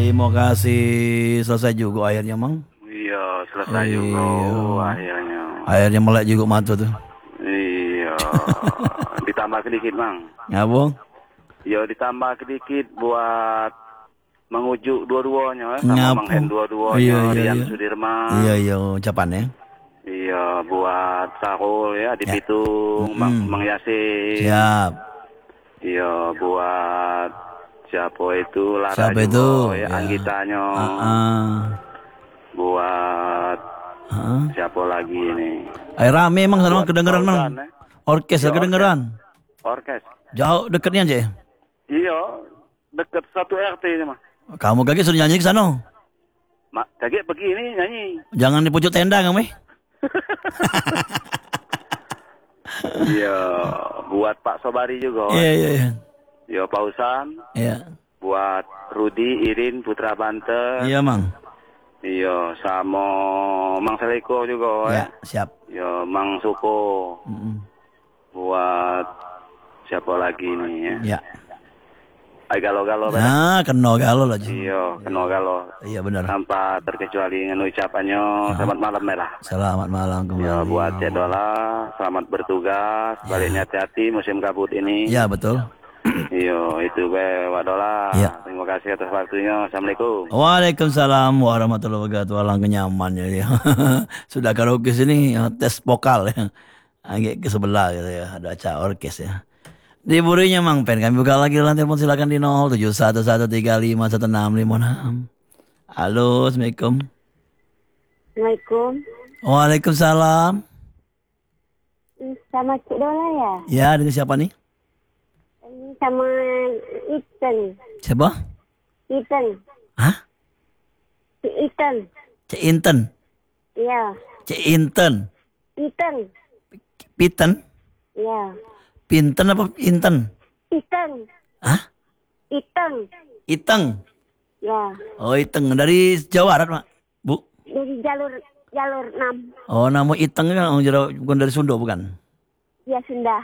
Terima kasih. Selesai juga akhirnya, Mang. Iya, selesai juga Iya. akhirnya. Akhirnya melek juga mata tuh. Iya, ditambah sedikit, Mang. Ya, Bung? Iya, ditambah sedikit buat mengujuk dua-duanya, sama Ngap. Mang Hen Iya, dua-duanya, iya, Rian iya. Sudirman. Iya, iya, ucapan ya. Iya, buat Sarul ya, di Ya. Pitung, Mang Yasin. Siap. Iya, buat siapa itu, Lara Siapa juga, itu? ya, Ya. Anggitanya. Buat siapa lagi ini? Rame emang sana Buat kedengeran, Mang. Fauzan, ya. Orkes Iya, kedengeran. Orkes. Jauh deketnya aja. Iya, deket satu RT ini mah. Kamu kaget suruh nyanyi ke sana. Kaget begini nyanyi. Jangan di pojok tenda, kamu. Iya, buat Pak Sobari juga. Iya, iya, iya. Iya, Pausan. Iya. Buat Rudi, Irin, Putra Banten. Iya, Mang. Iya, sama Mang Seleko juga. Ya, siap. Iya, Mang Suko. Buat siapa lagi nih ya? Ya. Ay galo-galo. Nah, kena galo lah. Iya, kena galo. Iya, benar. Tanpa terkecuali dengan ucapannya selamat malam merah. Selamat malam kembali. Ya, buat Cedola, selamat bertugas. Baliknya hati-hati musim kabut ini. Ya, betul. Iya, itu gue Wadola. Ya. Terima kasih atas waktunya. Assalamualaikum. Waalaikumsalam warahmatullahi wabarakatuh. Alangkah nyaman ya. Sudah karaoke sini tes vokal ya. Agak ke sebelah gitu ya. Ada acara orkes ya. Di burinya Mang Pen. Kami buka lagi lantai telepon silakan di 0711351656. Halo, Assalamualaikum. Assalamualaikum. Waalaikumsalam. Sama Cik Dola ya? Ya, dengan siapa nih? Sama Ethan. Siapa? Ethan. Hah? Cik Ethan. Cik Inten. Iya. Cik Inten. Ethan. Piten? Iya. Pinten apa Inten? Ethan. Hah? Ethan. Iteng. Ya. Oh, Iteng dari Jawa Barat, Mak. Bu. Dari jalur 6. Oh, nama Iteng kan bukan dari Sunda bukan? Ya, Sunda.